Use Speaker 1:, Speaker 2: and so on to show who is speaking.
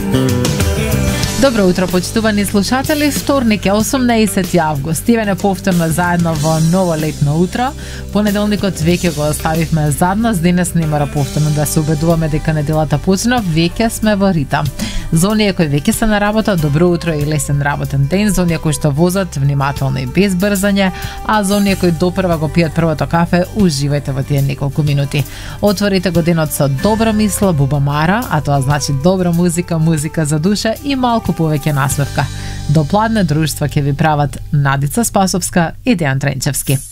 Speaker 1: Добро утро, почитувани слушатели. Вторник е 18 август. Ивене повторно заедно во ново летно утро. Понеделникот веќе го оставивме зад нас. Денес не мора повторно да се убедуваме дека неделата почна. Веќе сме во ритам. За оние кои веќе се на работа, добро утро и лесен работен ден. За оние кои што возат, внимателно и без брзање. А за оние кои допрва го пијат првото кафе, уживајте во тие неколку минути. Отворите го денот со добра мисла, бубамара, а тоа значи добра музика, музика за душа и малку повеќе насмевка. До пладне друштво ќе ви прават Надица Спасовска и Дејан Тренчевски.